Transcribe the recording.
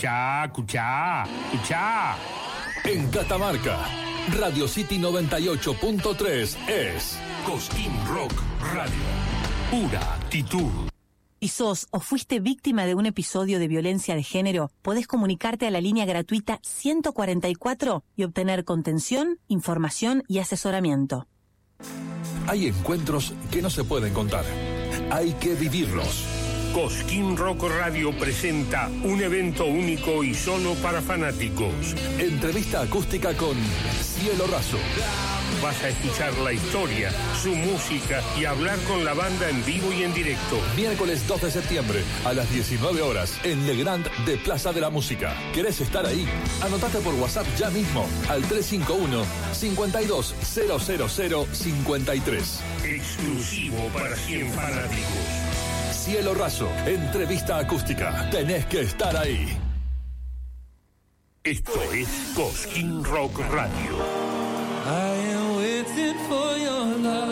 Escuchá. En Catamarca, Radio City 98.3 es Cosquín Rock Radio. Pura actitud. Si sos o fuiste víctima de un episodio de violencia de género, podés comunicarte a la línea gratuita 144 y obtener contención, información y asesoramiento. Hay encuentros que no se pueden contar. Hay que vivirlos. Cosquín Rock Radio presenta un evento único y solo para fanáticos. Entrevista acústica con Cielo Raso. Vas a escuchar la historia, su música y hablar con la banda en vivo y en directo. Miércoles 2 de septiembre a las 19 horas en Le Grand de Plaza de la Música. ¿Querés estar ahí? Anotate por WhatsApp ya mismo al 351-52-00053. Exclusivo para 100 fanáticos. Cielo Raso, entrevista acústica. Tenés que estar ahí. Esto es Cosquín Rock Radio. I am waiting for your love.